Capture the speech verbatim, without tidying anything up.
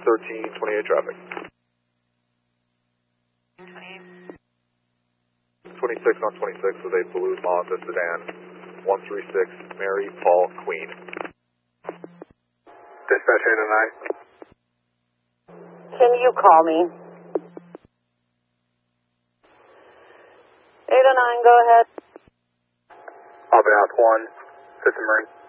thirteen twenty-eight traffic. twenty-six on twenty-six with a blue Mazda sedan, one three six Mary Paul Queen. Dispatch eight oh nine. Can you call me? eight oh nine, go ahead. I'll be out one, Fifth and Marine.